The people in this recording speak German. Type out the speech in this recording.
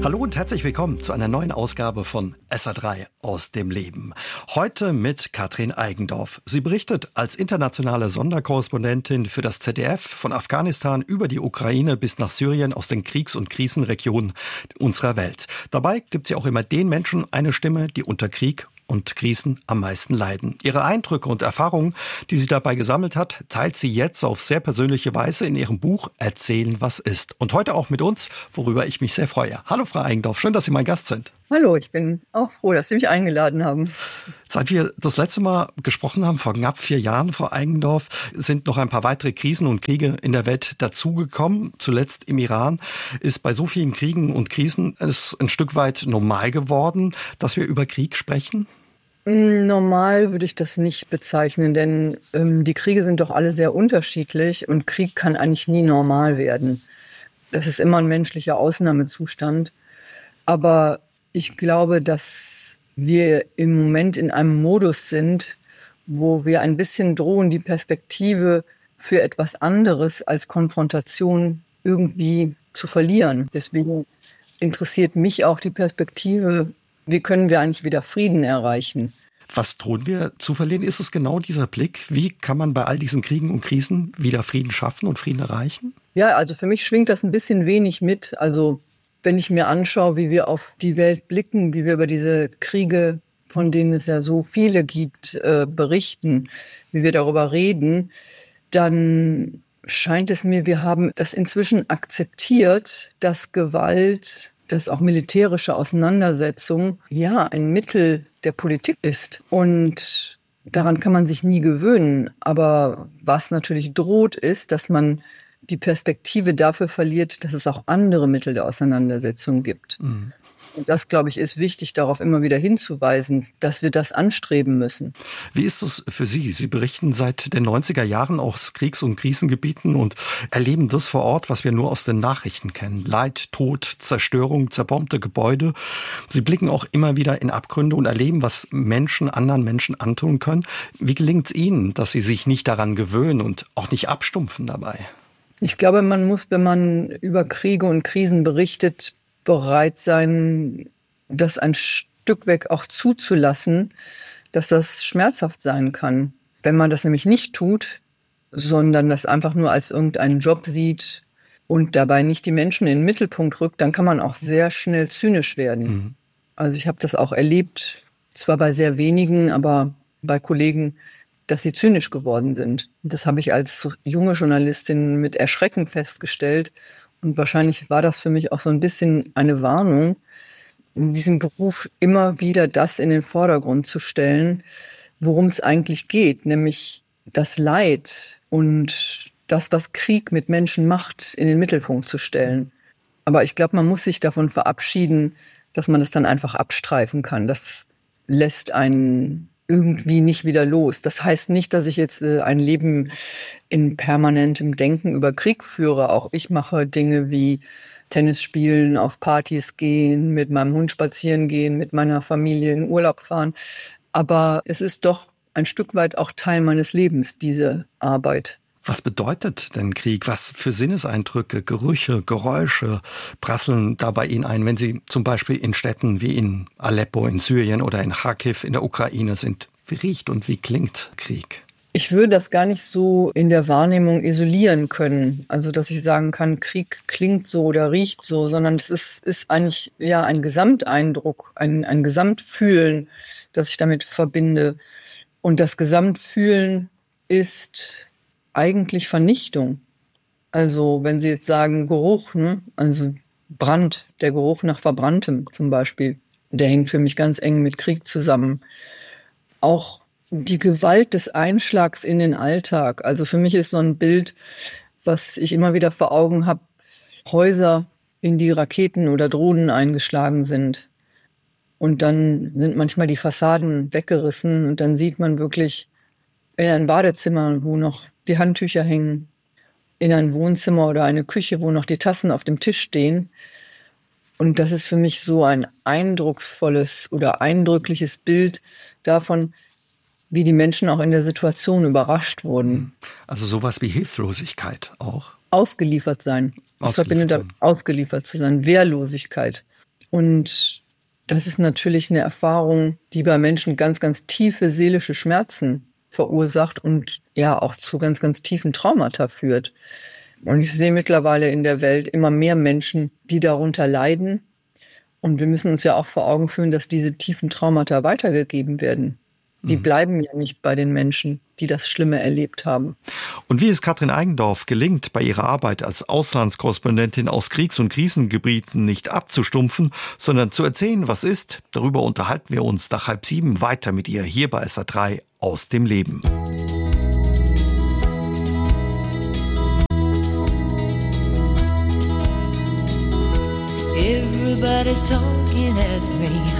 Hallo und herzlich willkommen zu einer neuen Ausgabe von SA3 aus dem Leben. Heute mit Katrin Eigendorf. Sie berichtet als internationale Sonderkorrespondentin für das ZDF von Afghanistan über die Ukraine bis nach Syrien aus den Kriegs- und Krisenregionen unserer Welt. Dabei gibt sie auch immer den Menschen eine Stimme, die unter Krieg und Krisen am meisten leiden. Ihre Eindrücke und Erfahrungen, die sie dabei gesammelt hat, teilt sie jetzt auf sehr persönliche Weise in ihrem Buch Erzählen, was ist. Und heute auch mit uns, worüber ich mich sehr freue. Hallo Frau Eigendorf, schön, dass Sie mein Gast sind. Hallo, ich bin auch froh, dass Sie mich eingeladen haben. Seit wir das letzte Mal gesprochen haben, vor knapp 4 Jahren, Frau Eigendorf, sind noch ein paar weitere Krisen und Kriege in der Welt dazugekommen. Zuletzt im Iran ist bei so vielen Kriegen und Krisen es ein Stück weit normal geworden, dass wir über Krieg sprechen. Normal würde ich das nicht bezeichnen, denn die Kriege sind doch alle sehr unterschiedlich und Krieg kann eigentlich nie normal werden. Das ist immer ein menschlicher Ausnahmezustand. Aber ich glaube, dass wir im Moment in einem Modus sind, wo wir ein bisschen drohen, die Perspektive für etwas anderes als Konfrontation irgendwie zu verlieren. Deswegen interessiert mich auch die Perspektive, wie können wir eigentlich wieder Frieden erreichen? Was drohen wir zu verlieren? Ist es genau dieser Blick? Wie kann man bei all diesen Kriegen und Krisen wieder Frieden schaffen und Frieden erreichen? Ja, also für mich schwingt das ein bisschen wenig mit. Also wenn ich mir anschaue, wie wir auf die Welt blicken, wie wir über diese Kriege, von denen es ja so viele gibt, berichten, wie wir darüber reden, dann scheint es mir, wir haben das inzwischen akzeptiert, dass Gewalt, dass auch militärische Auseinandersetzung ja ein Mittel der Politik ist. Und daran kann man sich nie gewöhnen. Aber was natürlich droht, ist, dass man die Perspektive dafür verliert, dass es auch andere Mittel der Auseinandersetzung gibt. Mhm. Und das, glaube ich, ist wichtig, darauf immer wieder hinzuweisen, dass wir das anstreben müssen. Wie ist es für Sie? Sie berichten seit den 90er Jahren aus Kriegs- und Krisengebieten und erleben das vor Ort, was wir nur aus den Nachrichten kennen. Leid, Tod, Zerstörung, zerbombte Gebäude. Sie blicken auch immer wieder in Abgründe und erleben, was Menschen anderen Menschen antun können. Wie gelingt es Ihnen, dass Sie sich nicht daran gewöhnen und auch nicht abstumpfen dabei? Ich glaube, man muss, wenn man über Kriege und Krisen berichtet, bereit sein, das ein Stück weg auch zuzulassen, dass das schmerzhaft sein kann. Wenn man das nämlich nicht tut, sondern das einfach nur als irgendeinen Job sieht und dabei nicht die Menschen in den Mittelpunkt rückt, dann kann man auch sehr schnell zynisch werden. Mhm. Also ich habe das auch erlebt, zwar bei sehr wenigen, aber bei Kollegen, dass sie zynisch geworden sind. Das habe ich als junge Journalistin mit Erschrecken festgestellt. Und wahrscheinlich war das für mich auch so ein bisschen eine Warnung, in diesem Beruf immer wieder das in den Vordergrund zu stellen, worum es eigentlich geht, nämlich das Leid und das, was Krieg mit Menschen macht, in den Mittelpunkt zu stellen. Aber ich glaube, man muss sich davon verabschieden, dass man das dann einfach abstreifen kann. Das lässt einen irgendwie nicht wieder los. Das heißt nicht, dass ich jetzt ein Leben in permanentem Denken über Krieg führe. Auch ich mache Dinge wie Tennis spielen, auf Partys gehen, mit meinem Hund spazieren gehen, mit meiner Familie in Urlaub fahren. Aber es ist doch ein Stück weit auch Teil meines Lebens, diese Arbeit. Was bedeutet denn Krieg? Was für Sinneseindrücke, Gerüche, Geräusche prasseln da bei Ihnen ein, wenn Sie zum Beispiel in Städten wie in Aleppo in Syrien oder in Charkiw in der Ukraine sind? Wie riecht und wie klingt Krieg? Ich würde das gar nicht so in der Wahrnehmung isolieren können. Also, dass ich sagen kann, Krieg klingt so oder riecht so, sondern es ist eigentlich ja ein Gesamteindruck, ein Gesamtfühlen, das ich damit verbinde. Und das Gesamtfühlen ist eigentlich Vernichtung. Also wenn Sie jetzt sagen Geruch, ne? Also Brand, der Geruch nach Verbranntem zum Beispiel, der hängt für mich ganz eng mit Krieg zusammen. Auch die Gewalt des Einschlags in den Alltag. Also für mich ist so ein Bild, was ich immer wieder vor Augen habe, Häuser, in die Raketen oder Drohnen eingeschlagen sind. Und dann sind manchmal die Fassaden weggerissen und dann sieht man wirklich in ein Badezimmer, wo noch die Handtücher hängen, in ein Wohnzimmer oder eine Küche, wo noch die Tassen auf dem Tisch stehen. Und das ist für mich so ein eindrucksvolles oder eindrückliches Bild davon, wie die Menschen auch in der Situation überrascht wurden. Also sowas wie Hilflosigkeit auch? Ausgeliefert sein. Ich verbinde damit ausgeliefert zu sein. Wehrlosigkeit. Und das ist natürlich eine Erfahrung, die bei Menschen ganz, ganz tiefe seelische Schmerzen verursacht und ja auch zu ganz, ganz tiefen Traumata führt. Und ich sehe mittlerweile in der Welt immer mehr Menschen, die darunter leiden. Und wir müssen uns ja auch vor Augen führen, dass diese tiefen Traumata weitergegeben werden. Die bleiben ja nicht bei den Menschen, die das Schlimme erlebt haben. Und wie es Katrin Eigendorf gelingt, bei ihrer Arbeit als Auslandskorrespondentin aus Kriegs- und Krisengebieten nicht abzustumpfen, sondern zu erzählen, was ist, darüber unterhalten wir uns nach 6:30 weiter mit ihr hier bei SA3 aus dem Leben. Everybody's talking at me.